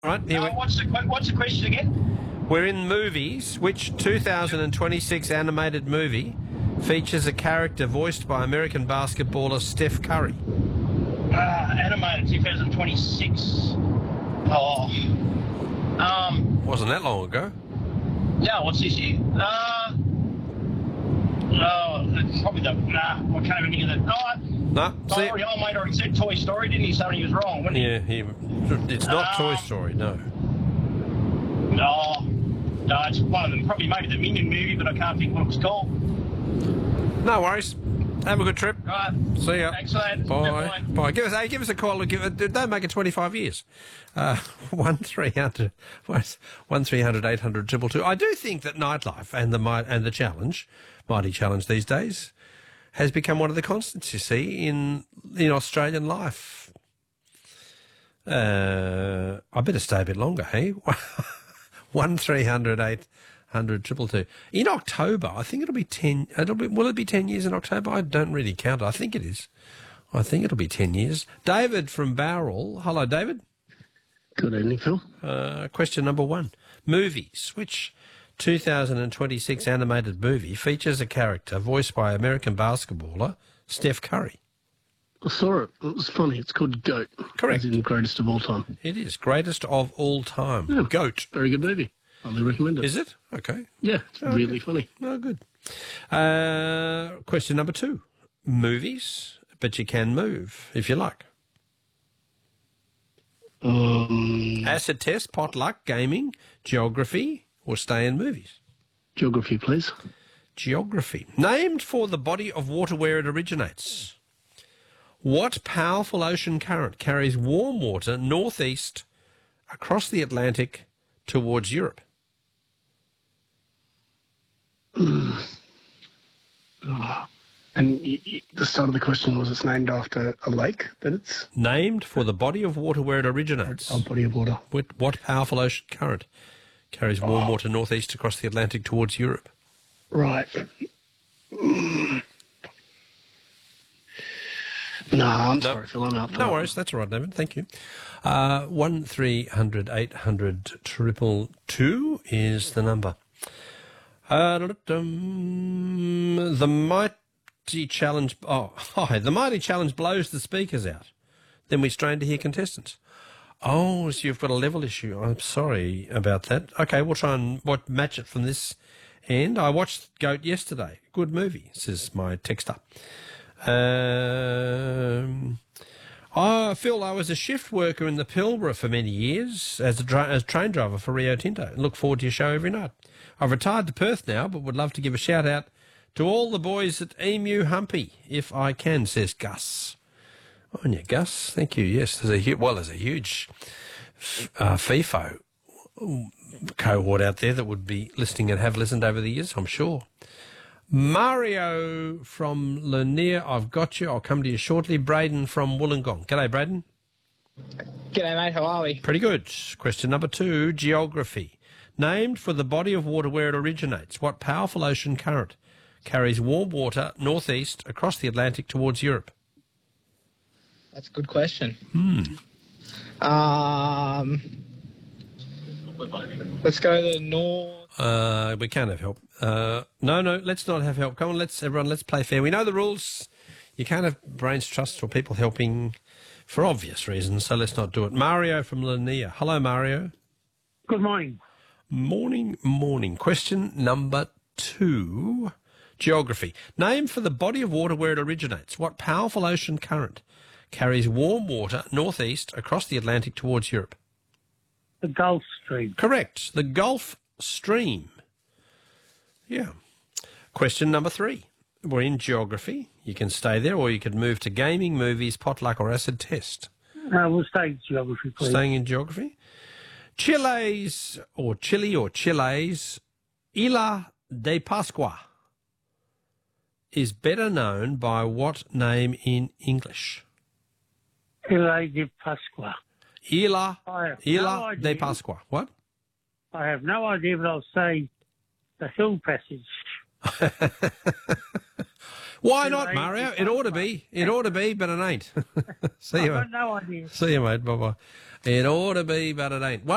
All right, here What's the question again? we're in movies. Which 2026 animated movie features a character voiced by American basketballer Steph Curry? Animated 2026. Wasn't that long ago. Yeah, what's this year? It's probably I can't even think of it. No, see, Sorry, old mate already said Toy Story, didn't he? So he was wrong, wasn't he? yeah, it's not Toy Story, no. No, it's one of them. Probably maybe the Minion movie, but I can't think what it was called. No worries. Have a good trip. Right. See ya. Thanks, lad. Bye. Bye. Give us a call. Don't make it 25 years. 1300 800 222. I do think that nightlife and the challenge, Mighty Challenge these days, has become one of the constants, you see, in Australian life. I better stay a bit longer, hey? 1300 800 222. In October, I think it'll be 10. Will it be 10 years in October? I don't really count. I think it is. I think it'll be 10 years. David from Bowral. Hello, David. Good evening, Phil. Question number 1. Movies. Which 2026 animated movie features a character voiced by American basketballer Steph Curry? I saw it. It was funny. It's called Goat. Correct. As in greatest of all time. It is. Greatest of all time. Yeah. Goat. Very good movie. Highly recommend it. Is it? Okay. Yeah, it's really funny. Oh, good. Question number 2. Movies, but you can move if you like. Acid test, potluck, gaming, geography, or stay in movies? Geography, please. Geography. Named for the body of water where it originates. What powerful ocean current carries warm water northeast across the Atlantic towards Europe? And the start of the question was it's named after a lake that it's Named for the body of water where it originates. a body of water. What powerful ocean current carries warm water northeast across the Atlantic towards Europe? Right. No, I'm sorry, Phil. I'm out. No worries. That's all right, David. Thank you. 1300 800 222 is the number. The Mighty Challenge... Oh, hi. The Mighty Challenge blows the speakers out. Then we strain to hear contestants. Oh, so you've got a level issue. I'm sorry about that. Okay, we'll try and match it from this end. I watched Goat yesterday. Good movie, says my texter. Phil, I was a shift worker in the Pilbara for many years as a train driver for Rio Tinto and look forward to your show every night. I've retired to Perth now, but would love to give a shout out to all the boys at Emu Humpy, if I can, says Gus. On you, Gus. Thank you. Yes, there's a huge FIFO cohort out there that would be listening and have listened over the years, I'm sure. Mario from Lanier, I've got you. I'll come to you shortly. Braden from Wollongong. G'day, Braden. G'day, mate. How are we? Pretty good. Question number 2, geography. Named for the body of water where it originates, what powerful ocean current carries warm water northeast across the Atlantic towards Europe? That's a good question. Let's go to the north. We can't have help. No, let's not have help. Come on, let's play fair. We know the rules. You can't have brains trust or people helping for obvious reasons, so let's not do it. Mario from Lanier. Hello, Mario. Good morning. Morning. Question number 2, geography. Name for the body of water where it originates. What powerful ocean current carries warm water northeast across the Atlantic towards Europe? The Gulf Stream. Correct. The Gulf Stream. Yeah. Question number 3. We're in geography. You can stay there or you could move to gaming, movies, potluck or acid test. We'll stay in geography, please. Staying in geography. Chile's Isla de Pascua is better known by what name in English? Isla de Pascua. Isla no de Pascua. What? I have no idea, but I'll say the Hill Passage. Why not, Mario? It ought to be. It ought to be, but it ain't. See you. I've got no idea. See you, mate. Bye-bye. It ought to be, but it ain't.